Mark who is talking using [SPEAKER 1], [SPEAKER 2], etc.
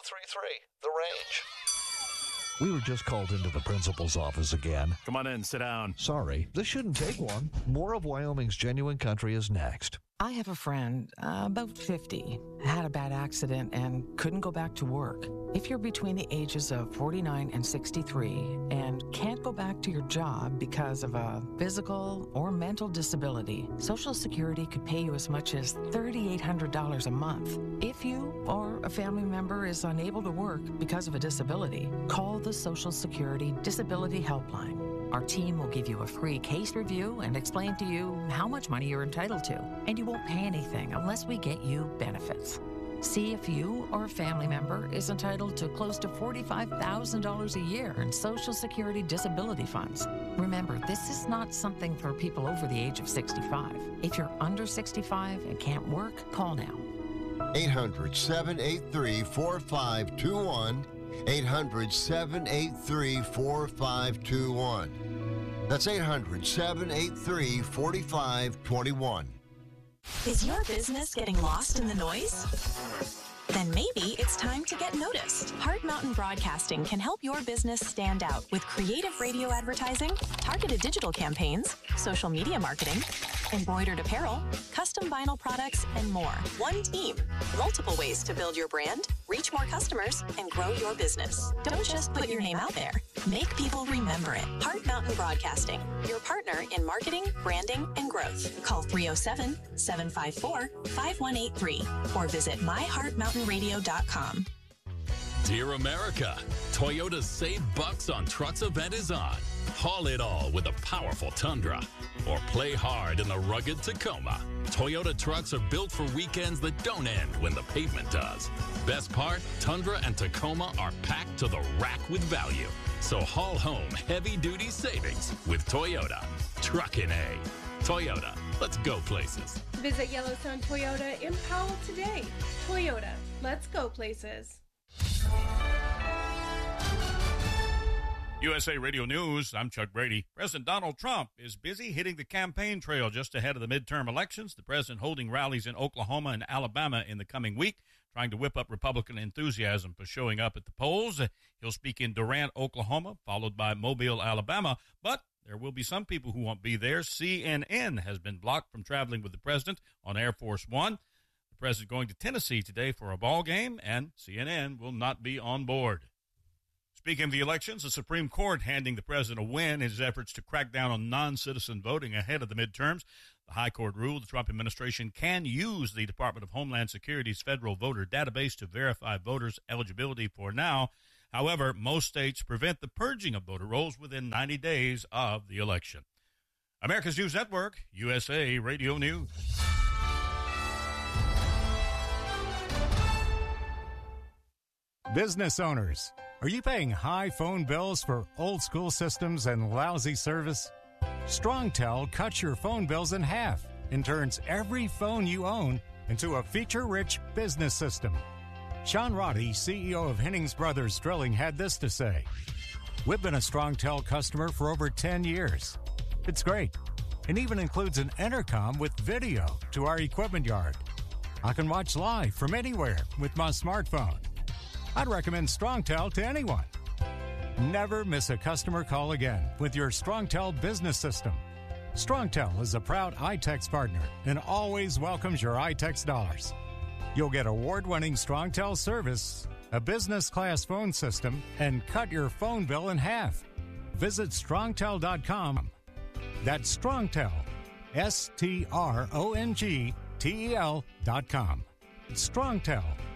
[SPEAKER 1] The Range.
[SPEAKER 2] We were just called into the principal's office again.
[SPEAKER 3] Come on in, sit down.
[SPEAKER 2] Sorry, this shouldn't take long. More of Wyoming's Genuine Country is next.
[SPEAKER 4] I have a friend, about 50, had a bad accident and couldn't go back to work. If you're between the ages of 49 and 63 and can't go back to your job because of a physical or mental disability, Social Security could pay you as much as $3,800 a month. If you or a family member is unable to work because of a disability, call the Social Security Disability Helpline. Our team will give you a free case review and explain to you how much money you're entitled to, and you won't pay anything unless we get you benefits. See if you or a family member is entitled to close to $45,000 a year in Social Security disability funds. Remember, this is not something for people over the age of 65. If you're under 65 and can't work, call now.
[SPEAKER 5] 800-783-4521. 800-783-4521. That's 800-783-4521.
[SPEAKER 6] Is your business getting lost in the noise? Then maybe it's time to get noticed. Hard Mountain Broadcasting can help your business stand out with creative radio advertising, targeted digital campaigns, social media marketing, embroidered apparel, custom vinyl products, and more. One team, multiple ways to build your brand, reach more customers, and grow your business. Don't just put your name out there. Make people remember it. Hard Mountain Broadcasting, your partner in marketing, branding, and growth. Call 307-754-5183 or visit myheartmountainradio.com.
[SPEAKER 7] Dear America, Toyota's Save Bucks on Trucks event is on. Haul it all with a powerful Tundra or play hard in the rugged Tacoma. Toyota trucks are built for weekends that don't end when the pavement does. Best part, Tundra and Tacoma are packed to the rack with value. So haul home heavy-duty savings with Toyota. Truckin' A. Toyota, let's go places.
[SPEAKER 8] Visit Yellowstone Toyota in Powell today. Toyota, let's go places.
[SPEAKER 9] USA Radio News, I'm Chuck Brady. President Donald Trump is busy hitting the campaign trail just ahead of the midterm elections. The president holding rallies in Oklahoma and Alabama in the coming week, trying to whip up Republican enthusiasm for showing up at the polls. He'll speak in Durant, Oklahoma, followed by Mobile, Alabama. But there will be some people who won't be there. CNN has been blocked from traveling with the president on Air Force One. The president going to Tennessee today for a ball game, and CNN will not be on board. Speaking of the elections, the Supreme Court handing the president a win in his efforts to crack down on non-citizen voting ahead of the midterms. The High Court ruled the Trump administration can use the Department of Homeland Security's federal voter database to verify voters' eligibility for now. However, most states prevent the purging of voter rolls within 90 days of the election. America's News Network, USA Radio News.
[SPEAKER 10] Business owners, are you paying high phone bills for old-school systems and lousy service? StrongTel cuts your phone bills in half and turns every phone you own into a feature-rich business system. Sean Roddy, CEO of Hennings Brothers Drilling, had this to say. We've been a StrongTel customer for over 10 years. It's great, and even includes an intercom with video to our equipment yard. I can watch live from anywhere with my smartphone. I'd recommend StrongTel to anyone. Never miss a customer call again with your StrongTel business system. StrongTel is a proud iTex partner and always welcomes your iTex dollars. You'll get award-winning StrongTel service, a business-class phone system, and cut your phone bill in half. Visit StrongTel.com. That's StrongTel, StrongTel.com. StrongTel.